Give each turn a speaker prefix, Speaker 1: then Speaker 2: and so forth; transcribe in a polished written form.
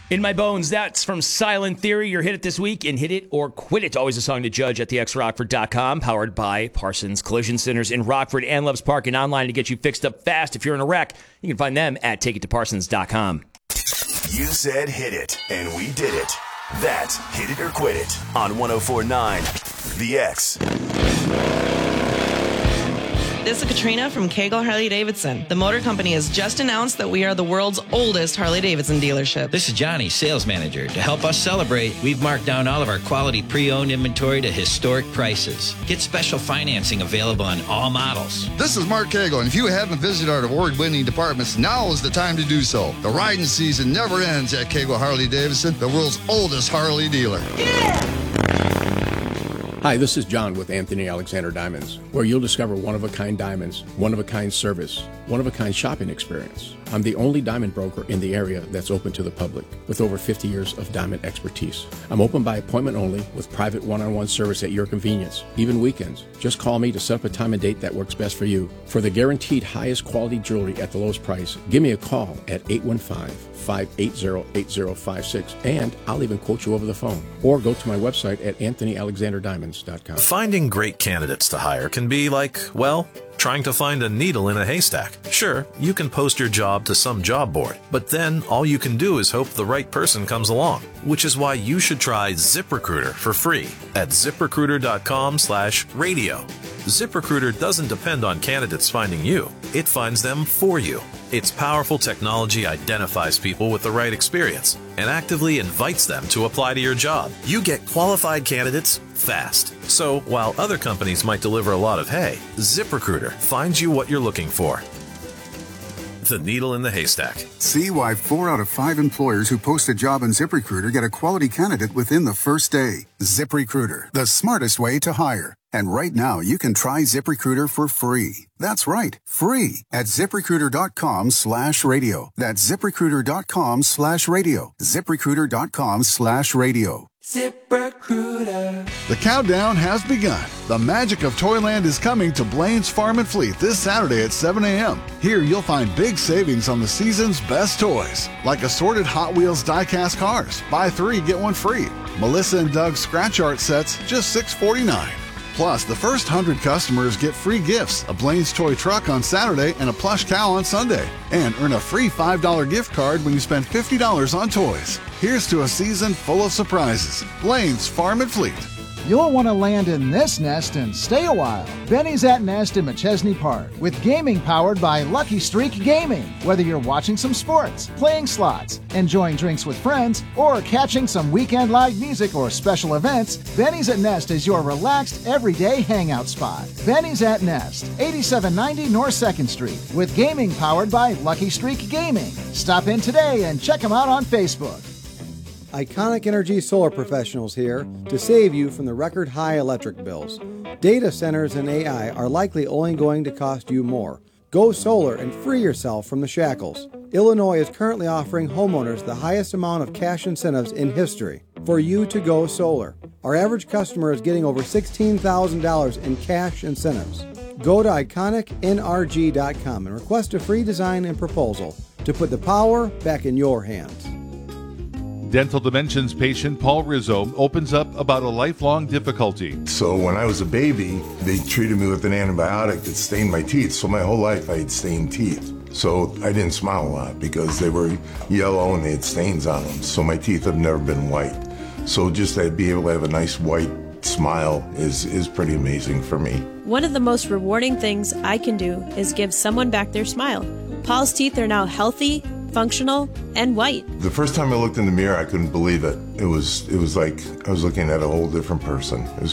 Speaker 1: In My Bones, that's from Silent Theory. Your Hit It this week in Hit It or Quit It. Always a song to judge at thexrockford.com, powered by Parsons Collision Centers in Rockford and Loves Park, and online to get you fixed up fast. If you're in a wreck, you can find them at takeittoparsons.com.
Speaker 2: You said hit it, and we did it. That's Hit It or Quit It on 104.9 The X.
Speaker 3: This is Katrina from Kegel Harley-Davidson. The motor company has just announced that we are the world's oldest Harley-Davidson dealership.
Speaker 4: This is Johnny, sales manager. To help us celebrate, we've marked down all of our quality pre-owned inventory to historic prices. Get special financing available on all models.
Speaker 5: This is Mark Kegel, and if you haven't visited our award-winning departments, now is the time to do so. The riding season never ends at Kegel Harley-Davidson, the world's oldest Harley dealer.
Speaker 3: Yeah!
Speaker 6: Hi, this is John with Anthony Alexander Diamonds, where you'll discover one-of-a-kind diamonds, one-of-a-kind service, one-of-a-kind shopping experience. I'm the only diamond broker in the area that's open to the public, with over 50 years of diamond expertise. I'm open by appointment only, with private one-on-one service at your convenience, even weekends. Just call me to set up a time and date that works best for you. For the guaranteed highest quality jewelry at the lowest price, give me a call at 815-580-8056, and I'll even quote you over the phone. Or go to my website at anthonyalexanderdiamonds.com.
Speaker 7: Finding great candidates to hire can be like, well, trying to find a needle in a haystack. Sure, you can post your job to some job board, but then all you can do is hope the right person comes along, which is why you should try ZipRecruiter for free at ZipRecruiter.com/radio. ZipRecruiter doesn't depend on candidates finding you. It finds them for you. Its powerful technology identifies people with the right experience and actively invites them to apply to your job. You get qualified candidates fast. So while other companies might deliver a lot of hay, ZipRecruiter finds you what you're looking for. The needle in the haystack.
Speaker 8: See why 4 out of 5 employers who post a job on ZipRecruiter get a quality candidate within the first day. ZipRecruiter, the smartest way to hire. And right now, you can try ZipRecruiter for free. That's right, free at ZipRecruiter.com/radio. That's ZipRecruiter.com/radio. ZipRecruiter.com/radio.
Speaker 9: ZipRecruiter. The countdown has begun. The magic of Toyland is coming to Blaine's Farm and Fleet this Saturday at 7 a.m. Here you'll find big savings on the season's best toys, like assorted Hot Wheels die-cast cars. Buy 3, get 1 free. Melissa and Doug's scratch art sets, just $6.49. Plus, the first 100 customers get free gifts, a Blaine's Toy Truck on Saturday and a plush cow on Sunday. And earn a free $5 gift card when you spend $50 on toys. Here's to a season full of surprises. Blaine's Farm and Fleet.
Speaker 10: You'll want to land in this nest and stay a while. Benny's at Nest in McChesney Park with gaming powered by Lucky Streak Gaming. Whether you're watching some sports, playing slots, enjoying drinks with friends, or catching some weekend live music or special events, Benny's at Nest is your relaxed, everyday hangout spot. Benny's at Nest, 8790 North 2nd Street, with gaming powered by Lucky Streak Gaming. Stop in today and check them out on Facebook.
Speaker 11: Iconic Energy Solar Professionals here to save you from the record high electric bills. Data centers and AI are likely only going to cost you more. Go solar and free yourself from the shackles. Illinois is currently offering homeowners the highest amount of cash incentives in history for you to go solar. Our average customer is getting over $16,000 in cash incentives. Go to iconicnrg.com and request a free design and proposal to put the power back in your hands.
Speaker 12: Dental Dimensions patient Paul Rizzo opens up about a lifelong difficulty.
Speaker 13: So when I was a baby, they treated me with an antibiotic that stained my teeth. So my whole life I had stained teeth. So I didn't smile a lot because they were yellow and they had stains on them. So my teeth have never been white. So just to be able to have a nice white smile is pretty amazing for me.
Speaker 14: One of the most rewarding things I can do is give someone back their smile. Paul's teeth are now healthy, functional, and white.
Speaker 13: The first time I looked in the mirror, I couldn't believe it. It was like I was looking at a whole different person. It was